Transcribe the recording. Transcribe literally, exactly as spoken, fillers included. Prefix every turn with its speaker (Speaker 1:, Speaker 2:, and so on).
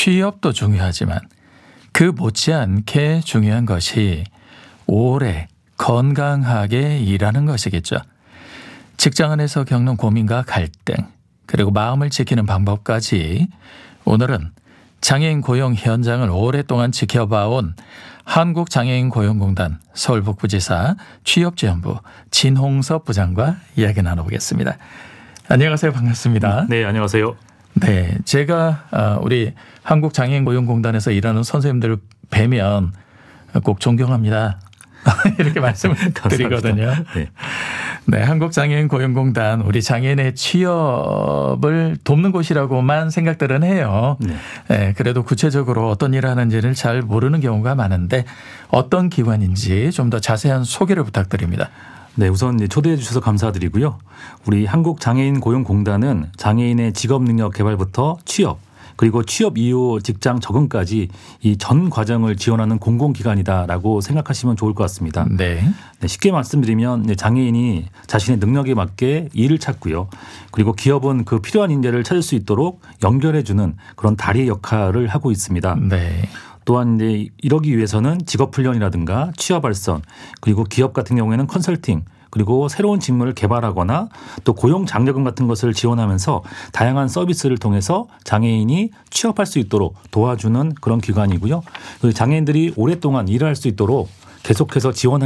Speaker 1: 취업도 중요하지만 그 못지않게 중요한 것이 오래 건강하게 일하는 것이겠죠. 직장 안에서 겪는 고민과 갈등, 그리고 마음을 지키는 방법까지 오늘은 장애인 고용 현장을 오랫동안 지켜봐온 한국장애인 고용공단 서울북부지사 취업지원부 진홍섭 부장과 이야기 나눠보겠습니다. 안녕하세요. 반갑습니다.
Speaker 2: 네, 안녕하세요.
Speaker 1: 네, 제가 우리 한국장애인 고용공단에서 일하는 선생님들을 뵈면 꼭 존경합니다. 이렇게 말씀을 드리거든요. 네. 네, 한국장애인 고용공단 우리 장애인의 취업을 돕는 곳이라고만 생각들은 해요. 네. 네, 그래도 구체적으로 어떤 일을 하는지를 잘 모르는 경우가 많은데 어떤 기관인지 좀 더 자세한 소개를 부탁드립니다.
Speaker 2: 네, 우선 초대해 주셔서 감사드리고요. 우리 한국장애인 고용공단은 장애인의 직업능력 개발부터 취업, 그리고 취업 이후 직장 적응까지 이 전 과정을 지원하는 공공기관이다라고 생각하시면 좋을 것 같습니다.
Speaker 1: 네.
Speaker 2: 네, 쉽게 말씀드리면 장애인이 자신의 능력에 맞게 일을 찾고요. 그리고 기업은 그 필요한 인재를 찾을 수 있도록 연결해 주는 그런 다리 역할을 하고 있습니다.
Speaker 1: 네.
Speaker 2: 또한 이제 이러기 위해서는 직업훈련이라든가 취업 발전, 그리고 기업 같은 경우에는 컨설팅, 그리고 새로운 직무를 개발하거나 또 고용 장려금 같은 것을 지원하면서 다양한 서비스를 통해서 장애인이 취업할 수 있도록 도와주는 그런 기관이고요. 장애인들이 오랫동안 일할 수 있도록 계속해서 지원할